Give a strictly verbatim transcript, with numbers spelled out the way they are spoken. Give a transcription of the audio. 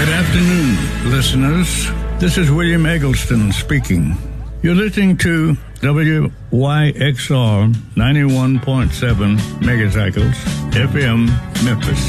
Good afternoon, listeners. This is William Eggleston speaking. You're listening to W Y X R ninety-one point seven megacycles F M Memphis.